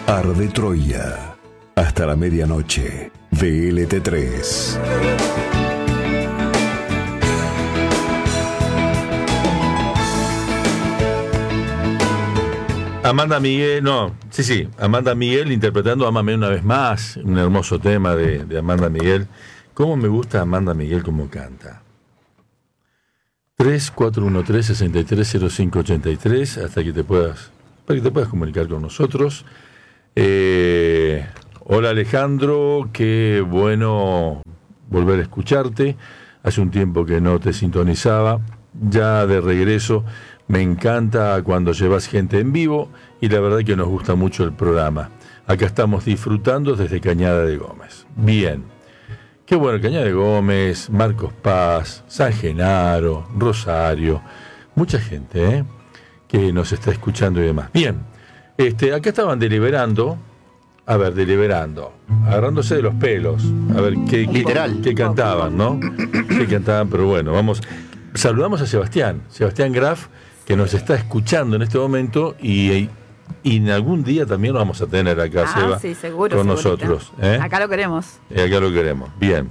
Arde Troya. Hasta la medianoche. VLT3. Amanda Miguel interpretando Ámame una vez más, un hermoso tema de Amanda Miguel. ¿Cómo me gusta Amanda Miguel como canta? 3413-630583, hasta que para que te puedas comunicar con nosotros. Hola Alejandro, qué bueno volver a escucharte. Hace un tiempo que no te sintonizaba, ya de regreso. Me encanta cuando llevas gente en vivo y la verdad que nos gusta mucho el programa. Acá estamos disfrutando desde Cañada de Gómez. Bien, qué bueno, Cañada de Gómez, Marcos Paz, San Genaro, Rosario, mucha gente que nos está escuchando y demás. Bien, acá estaban deliberando, agarrándose de los pelos, a ver qué cantaban, ¿no? Qué cantaban, pero bueno, vamos. Saludamos a Sebastián Graf, que nos está escuchando en este momento y en algún día también lo vamos a tener acá, Seba, sí, seguro, con nosotros. Acá lo queremos. Acá lo queremos. Bien.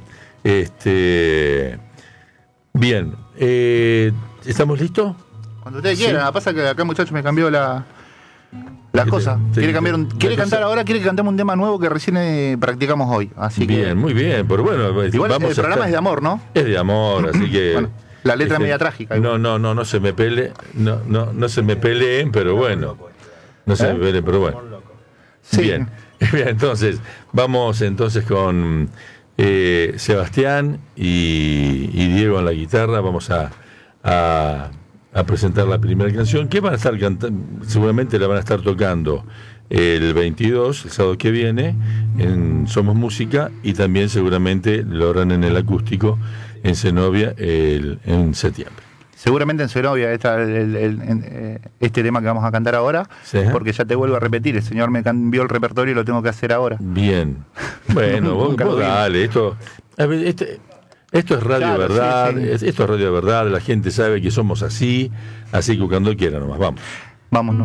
Bien. ¿Estamos listos? Cuando ustedes quieran. La pasa que acá el muchacho me cambió la cosa. Quiere cantar ahora, quiere que cantemos un tema nuevo que recién practicamos hoy. Así bien, que, muy bien. Pero bueno, igual el programa es de amor, ¿no? Es de amor, así que. Bueno, la letra media trágica. No se me peleen. No se me peleen, pero bueno. No se me peleen, pero bueno. Sí. Bien, entonces, vamos con Sebastián y Diego en la guitarra. Vamos a presentar la primera canción, que van a estar cantando, seguramente la van a estar tocando el 22, el sábado que viene, en Somos Música, y también seguramente lo harán en el acústico en Zenobia en septiembre. Seguramente en Zenobia está este tema que vamos a cantar ahora, ¿sí? Porque ya te vuelvo a repetir, el señor me cambió el repertorio y lo tengo que hacer ahora. Bien, bueno, vos dale, esto es radio verdad, sí. Esto es radio de verdad, la gente sabe que somos así que cuando quiera nomás, vamos. Vámonos.